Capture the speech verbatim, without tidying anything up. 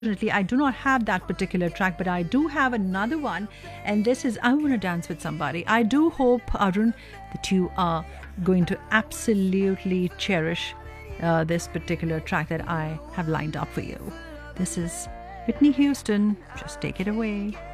Unfortunately, I do not have that particular track, but I do have another one, and this is I Wanna Dance with Somebody. I do hope, Arun, that you are going to absolutely cherish uh, this particular track that I have lined up for you. This is Whitney Houston. Just take it away.